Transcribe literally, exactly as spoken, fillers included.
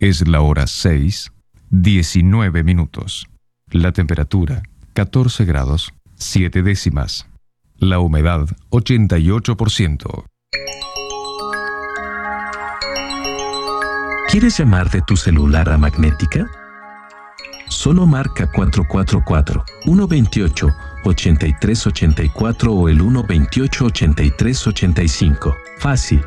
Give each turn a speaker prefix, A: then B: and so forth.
A: Es la hora seis, diecinueve minutos. La temperatura, catorce grados, siete décimas. La humedad, ochenta y ocho por ciento.
B: ¿Quieres llamar de tu celular a Magnética? Solo marca cuatro cuatro cuatro, uno dos ocho, ocho tres ocho cuatro o el uno dos ocho, ocho tres ocho cinco. Fácil.